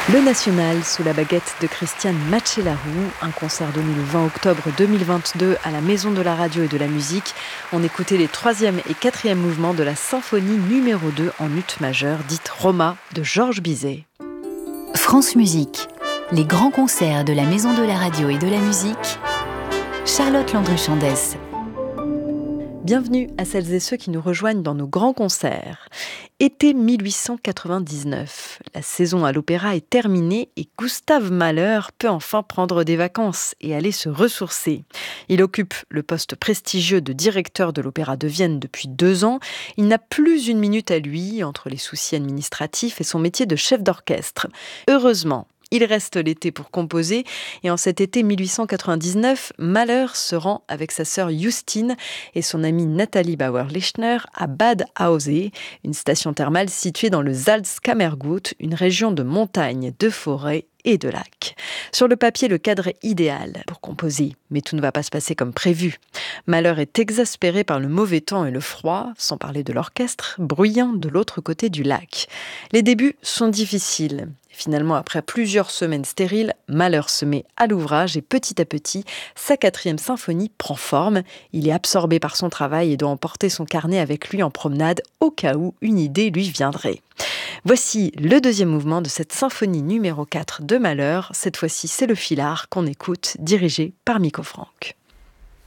Le National sous la baguette de Christiane Machellarou, un concert donné le 20 octobre 2022 à la Maison de la Radio et de la Musique. On écoutait les 3e et 4e mouvements de la symphonie numéro 2 en ut majeur, dite Roma, de Georges Bizet. France Musique, les grands concerts de la Maison de la Radio et de la Musique. Charlotte Landru-Chandès. Bienvenue à celles et ceux qui nous rejoignent dans nos grands concerts. Été 1899, la saison à l'opéra est terminée et Gustav Mahler peut enfin prendre des vacances et aller se ressourcer. Il occupe le poste prestigieux de directeur de l'Opéra de Vienne depuis 2 ans. Il n'a plus une minute à lui entre les soucis administratifs et son métier de chef d'orchestre. Heureusement, il reste l'été pour composer et en cet été 1899, Mahler se rend avec sa sœur Justine et son amie Nathalie Bauer-Lechner à Bad Aussee, une station thermale située dans le Salzkammergut, une région de montagnes, de forêts et de lacs. Sur le papier, le cadre est idéal pour composer, mais tout ne va pas se passer comme prévu. Mahler est exaspéré par le mauvais temps et le froid, sans parler de l'orchestre, bruyant de l'autre côté du lac. Les débuts sont difficiles. Finalement, après plusieurs semaines stériles, Mahler se met à l'ouvrage et petit à petit, sa 4e symphonie prend forme. Il est absorbé par son travail et doit emporter son carnet avec lui en promenade au cas où une idée lui viendrait. Voici le 2e mouvement de cette symphonie numéro 4 de Mahler. Cette fois-ci, c'est le Filard qu'on écoute, dirigé par Miko Franck.